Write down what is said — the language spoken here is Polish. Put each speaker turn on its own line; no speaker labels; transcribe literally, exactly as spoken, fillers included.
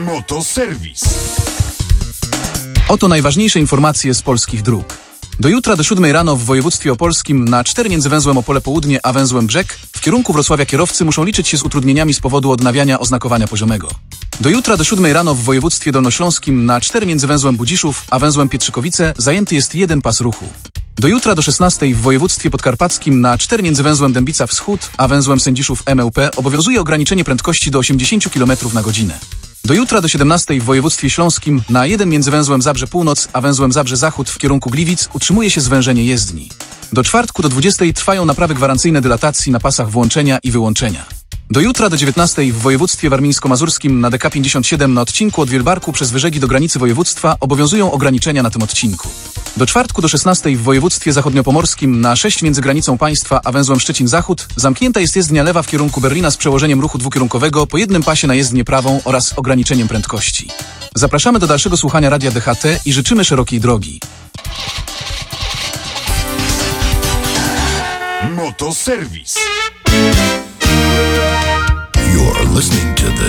Motoserwis.
Oto najważniejsze informacje z polskich dróg. Do jutra do siódmej rano w województwie opolskim na cztery między węzłem Opole Południe a węzłem Brzeg w kierunku Wrocławia kierowcy muszą liczyć się z utrudnieniami z powodu odnawiania oznakowania poziomego. Do jutra do siódmej rano w województwie dolnośląskim na cztery między węzłem Budziszów a węzłem Pietrzykowice zajęty jest jeden pas ruchu. Do jutra do szesnastej w województwie podkarpackim na cztery między węzłem Dębica Wschód a węzłem Sędziszów M L P obowiązuje ograniczenie prędkości do osiemdziesiąt kilometrów na godzinę. Do jutra do siedemnastej w województwie śląskim na jeden między węzłem Zabrze Północ a węzłem Zabrze Zachód w kierunku Gliwic utrzymuje się zwężenie jezdni. Do czwartku do dwudziestej trwają naprawy gwarancyjne dylatacji na pasach włączenia i wyłączenia. Do jutra do dziewiętnastej w województwie warmińsko-mazurskim na D K pięćdziesiąt siedem na odcinku od Wielbarku przez Wyżegi do granicy województwa obowiązują ograniczenia na tym odcinku. Do czwartku do szesnastej w województwie zachodniopomorskim na sześć między granicą państwa a węzłem Szczecin-Zachód zamknięta jest jezdnia lewa w kierunku Berlina z przełożeniem ruchu dwukierunkowego po jednym pasie na jezdnię prawą oraz ograniczeniem prędkości. Zapraszamy do dalszego słuchania Radia D H T i życzymy szerokiej drogi.
Motoserwis.
You're listening to the